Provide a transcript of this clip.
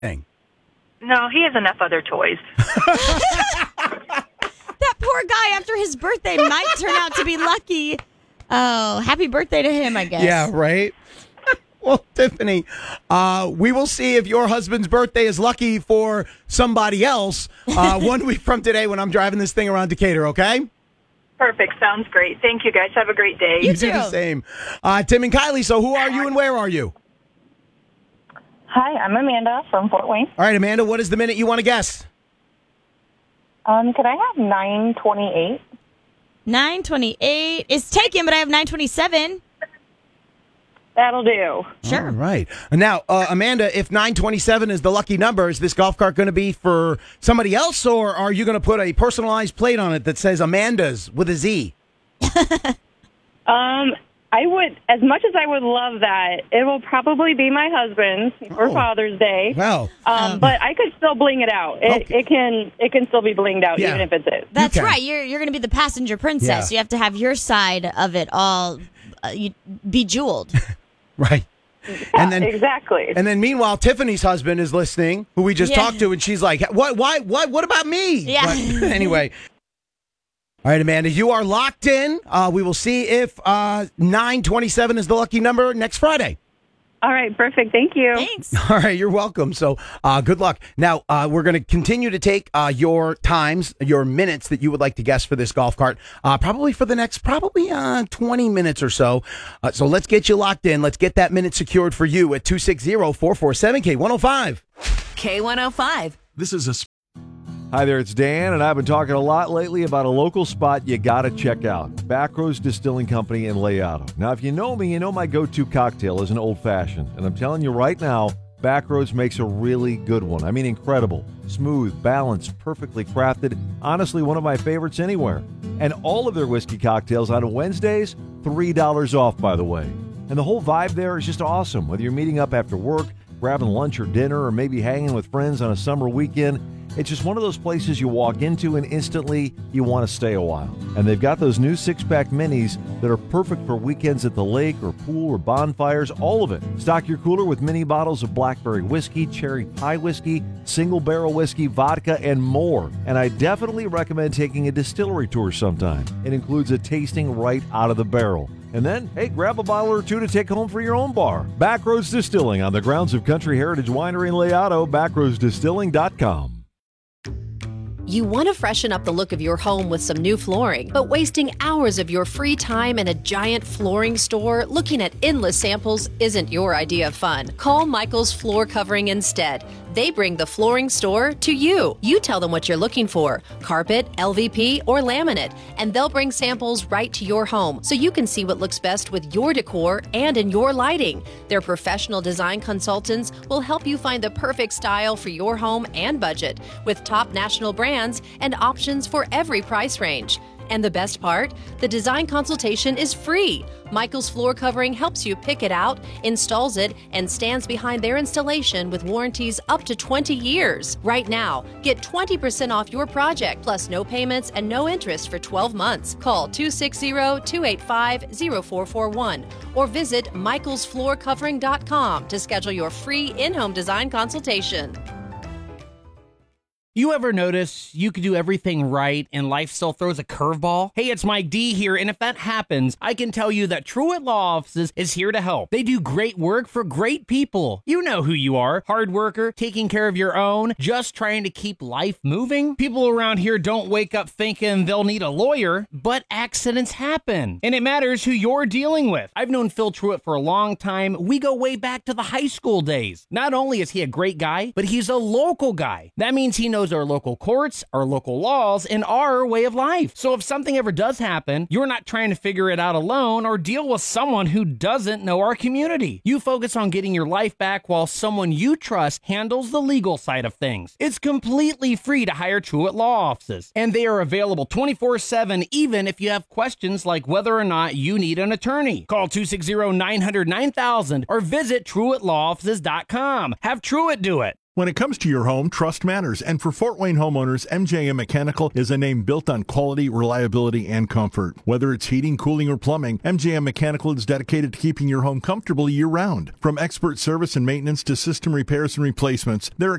thing. No, he has enough other toys. That poor guy, after his birthday, might turn out to be lucky. Oh, happy birthday to him, I guess. Yeah, right? Well, Tiffany, we will see if your husband's birthday is lucky for somebody else 1 week from today when I'm driving this thing around Decatur, okay? Perfect. Sounds great. Thank you, guys. Have a great day. You do the same. Tim and Kylie, so who are you and where are you? Hi, I'm Amanda from Fort Wayne. All right, Amanda, what is the minute you want to guess? Could I have 9:28? 9:28 is taken, but I have 9:27. That'll do. Sure. All right. Now, Amanda, if 927 is the lucky number, is this golf cart going to be for somebody else, or are you going to put a personalized plate on it that says Amanda's with a Z? I would, as much as I would love that, it will probably be my husband's for Father's Day. Well, but I could still bling it out. It can still be blinged out, even if it's his. That's right. You're going to be the passenger princess. Yeah. You have to have your side of it all bejeweled. Right. And then exactly. And then meanwhile, Tiffany's husband is listening, who we just talked to, and she's like, "What? Why? What about me?" Yeah. But anyway. All right, Amanda, you are locked in. We will see if 927 is the lucky number next Friday. All right, perfect. Thank you. Thanks. All right, you're welcome. So good luck. Now, we're going to continue to take your times, your minutes that you would like to guess for this golf cart, probably for the next 20 minutes or so. So let's get you locked in. Let's get that minute secured for you at 260-447-K105. K105. This is a... Hi there, it's Dan, and I've been talking a lot lately about a local spot you got to check out. Backroads Distilling Company in Layotto. Now, if you know me, you know my go-to cocktail is an old-fashioned. And I'm telling you right now, Backroads makes a really good one. I mean, incredible. Smooth, balanced, perfectly crafted. Honestly, one of my favorites anywhere. And all of their whiskey cocktails on Wednesdays, $3 off, by the way. And the whole vibe there is just awesome. Whether you're meeting up after work, grabbing lunch or dinner, or maybe hanging with friends on a summer weekend, it's just one of those places you walk into and instantly you want to stay a while. And they've got those new 6-pack minis that are perfect for weekends at the lake or pool or bonfires, all of it. Stock your cooler with mini bottles of blackberry whiskey, cherry pie whiskey, single barrel whiskey, vodka, and more. And I definitely recommend taking a distillery tour sometime. It includes a tasting right out of the barrel. And then, hey, grab a bottle or two to take home for your own bar. Backroads Distilling on the grounds of Country Heritage Winery in Layotto, backroadsdistilling.com. You want to freshen up the look of your home with some new flooring, but wasting hours of your free time in a giant flooring store looking at endless samples isn't your idea of fun. Call Michael's Floor Covering instead. They bring the flooring store to you. You tell them what you're looking for, carpet, LVP, or laminate, and they'll bring samples right to your home so you can see what looks best with your decor and in your lighting. Their professional design consultants will help you find the perfect style for your home and budget with top national brands and options for every price range. And the best part? The design consultation is free. Michael's Floor Covering helps you pick it out, installs it, and stands behind their installation with warranties up to 20 years. Right now, get 20% off your project, plus no payments and no interest for 12 months. Call 260-285-0441 or visit michaelsfloorcovering.com to schedule your free in-home design consultation. You ever notice you could do everything right and life still throws a curveball? Hey, it's Mike D here, and if that happens, I can tell you that Truett Law Offices is here to help. They do great work for great people. You know who you are. Hard worker, taking care of your own, just trying to keep life moving. People around here don't wake up thinking they'll need a lawyer, but accidents happen, and it matters who you're dealing with. I've known Phil Truett for a long time. We go way back to the high school days. Not only is he a great guy, but he's a local guy. That means he knows our local courts, our local laws, and our way of life. So if something ever does happen, you're not trying to figure it out alone or deal with someone who doesn't know our community. You focus on getting your life back while someone you trust handles the legal side of things. It's completely free to hire Truett Law Offices, and they are available 24/7 even if you have questions like whether or not you need an attorney. Call 260-900-9000 or visit TruettLawOffices.com. Have Truett do it. When it comes to your home, trust matters, and for Fort Wayne homeowners, MJM Mechanical is a name built on quality, reliability, and comfort. Whether it's heating, cooling, or plumbing, MJM Mechanical is dedicated to keeping your home comfortable year-round. From expert service and maintenance to system repairs and replacements, their